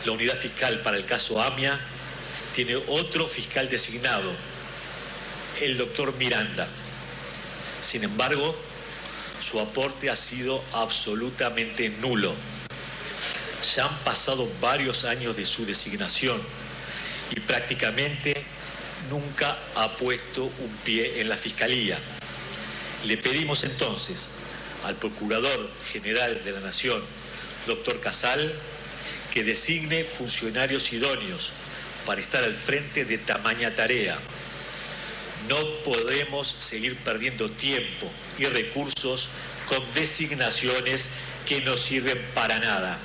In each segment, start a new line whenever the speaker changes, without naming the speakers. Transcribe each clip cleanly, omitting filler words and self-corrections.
La unidad fiscal para el caso AMIA tiene otro fiscal designado, el doctor Miranda. Sin embargo, su aporte ha sido absolutamente nulo. Ya han pasado varios años de su designación y prácticamente nunca ha puesto un pie en la Fiscalía. Le pedimos entonces al Procurador General de la Nación, doctor Casal, que designe funcionarios idóneos para estar al frente de tamaña tarea. No podemos seguir perdiendo tiempo y recursos con designaciones que no sirven para nada.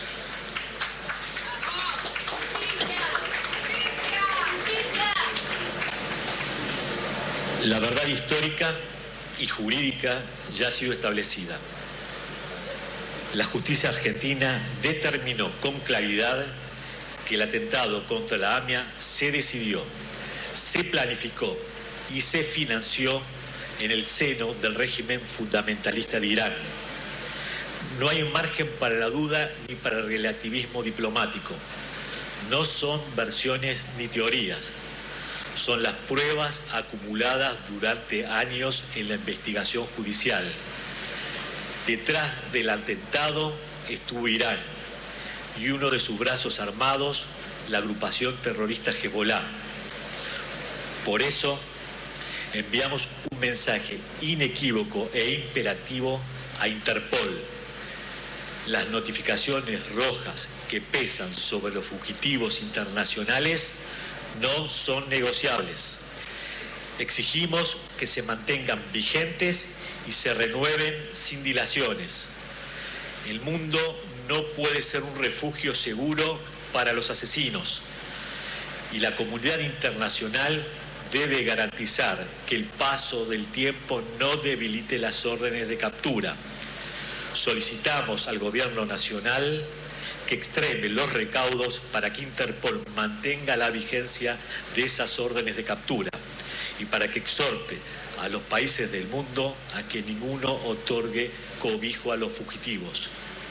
La verdad histórica y jurídica ya ha sido establecida. La justicia argentina determinó con claridad que el atentado contra la AMIA se decidió, se planificó y se financió en el seno del régimen fundamentalista de Irán. No hay margen para la duda ni para el relativismo diplomático. No son versiones ni teorías. Son las pruebas acumuladas durante años en la investigación judicial. Detrás del atentado estuvo Irán y uno de sus brazos armados, la agrupación terrorista Hezbolá. Por eso, enviamos un mensaje inequívoco e imperativo a Interpol. Las notificaciones rojas que pesan sobre los fugitivos internacionales no son negociables. Exigimos que se mantengan vigentes y se renueven sin dilaciones. El mundo no puede ser un refugio seguro para los asesinos y la comunidad internacional debe garantizar que el paso del tiempo no debilite las órdenes de captura. Solicitamos al Gobierno Nacional que extreme los recaudos para que Interpol mantenga la vigencia de esas órdenes de captura y para que exhorte a los países del mundo a que ninguno otorgue cobijo a los fugitivos.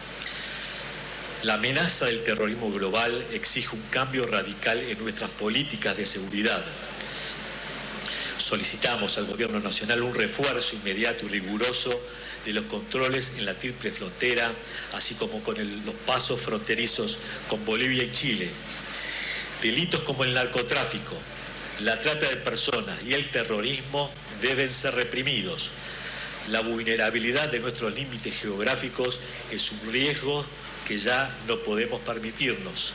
La amenaza del terrorismo global exige un cambio radical en nuestras políticas de seguridad. Solicitamos al Gobierno Nacional un refuerzo inmediato y riguroso de los controles en la triple frontera, así como con los pasos fronterizos con Bolivia y Chile. Delitos como el narcotráfico, la trata de personas y el terrorismo deben ser reprimidos. La vulnerabilidad de nuestros límites geográficos es un riesgo que ya no podemos permitirnos.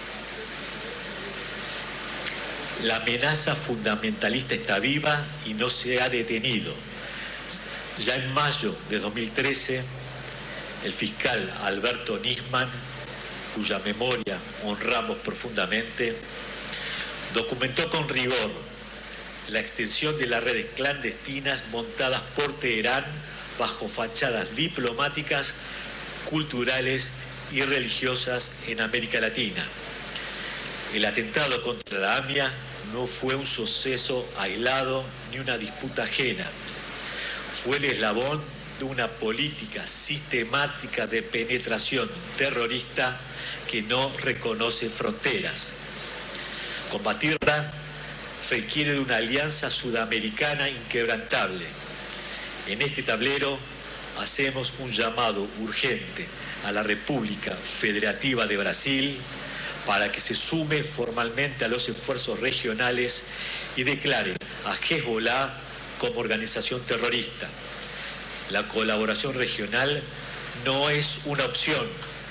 La amenaza fundamentalista está viva y no se ha detenido. Ya en mayo de 2013, el fiscal Alberto Nisman, cuya memoria honramos profundamente, documentó con rigor la extensión de las redes clandestinas montadas por Teherán bajo fachadas diplomáticas, culturales y religiosas en América Latina. El atentado contra la AMIA no fue un suceso aislado ni una disputa ajena. Fue el eslabón de una política sistemática de penetración terrorista que no reconoce fronteras. Combatirla requiere de una alianza sudamericana inquebrantable. En este tablero hacemos un llamado urgente a la República Federativa de Brasil para que se sume formalmente a los esfuerzos regionales y declare a Hezbolá como organización terrorista. La colaboración regional no es una opción.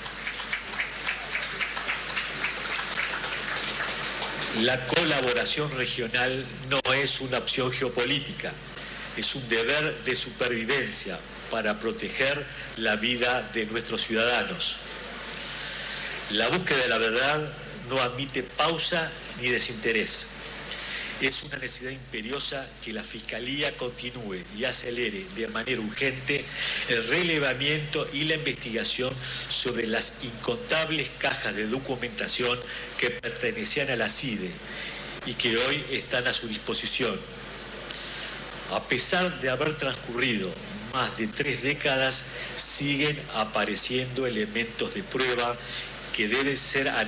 La colaboración regional no es una opción geopolítica, es un deber de supervivencia para proteger la vida de nuestros ciudadanos. La búsqueda de la verdad no admite pausa ni desinterés. Es una necesidad imperiosa que la Fiscalía continúe y acelere de manera urgente el relevamiento y la investigación sobre las incontables cajas de documentación que pertenecían a la CIDE y que hoy están a su disposición. A pesar de haber transcurrido más de 3 décadas, siguen apareciendo elementos de prueba que deben ser analizados